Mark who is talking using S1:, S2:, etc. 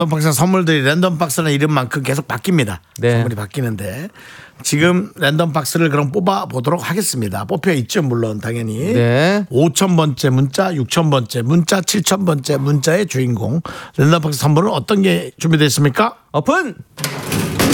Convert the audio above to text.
S1: 박스 선물들이 랜덤 박스는 이름만큼 계속 바뀝니다.
S2: 네.
S1: 선물이 바뀌는데 지금 랜덤 박스를 그럼 뽑아 보도록 하겠습니다. 뽑혀 있죠, 물론 당연히.
S2: 네.
S1: 5,000번째 문자, 6,000번째 문자, 7,000번째 문자의 주인공 랜덤 박스 선물은 어떤 게 준비되어 있습니까?
S2: 오픈.